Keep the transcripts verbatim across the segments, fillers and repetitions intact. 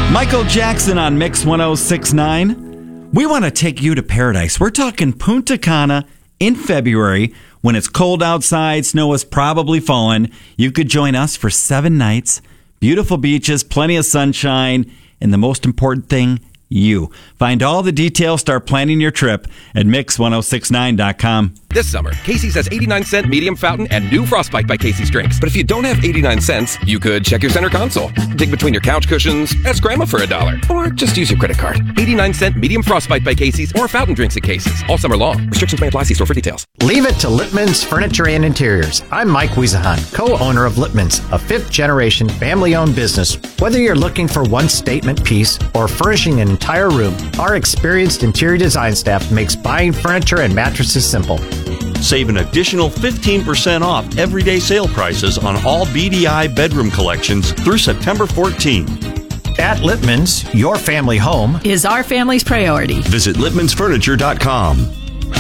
Michael Jackson on Mix one oh six point nine. We want to take you to paradise. We're talking Punta Cana in February when it's cold outside, snow is probably falling. You could join us for seven nights, beautiful beaches, plenty of sunshine, and the most important thing, you. Find all the details, start planning your trip at mix ten sixty-nine dot com. This summer, Casey's has eighty-nine cent medium fountain and new Frostbite by Casey's drinks. But if you don't have eighty-nine cents, you could check your center console, dig between your couch cushions, ask Grandma for a dollar, or just use your credit card. eighty-nine cent medium Frostbite by Casey's or fountain drinks at Casey's all summer long. Restrictions may apply. See store for details. Leave it to Lippman's Furniture and Interiors. I'm Mike Wiesahan, co-owner of Lippman's, a fifth-generation family-owned business. Whether you're looking for one statement piece or furnishing an entire room, our experienced interior design staff makes buying furniture and mattresses simple. Save an additional fifteen percent off everyday sale prices on all B D I bedroom collections through September fourteenth. At Lippman's, your family home is our family's priority. Visit Lippmans Furniture dot com.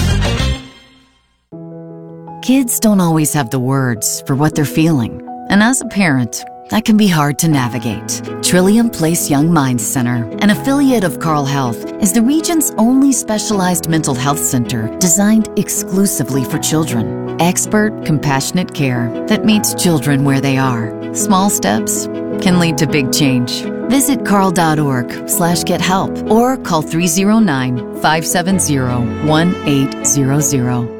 Kids don't always have the words for what they're feeling. And as a parent, that can be hard to navigate. Trillium Place Young Minds Center, an affiliate of Carle Health, is the region's only specialized mental health center designed exclusively for children. Expert, compassionate care that meets children where they are. Small steps can lead to big change. Visit carle.org slash get help or call three oh nine, five seven zero, one eight zero zero.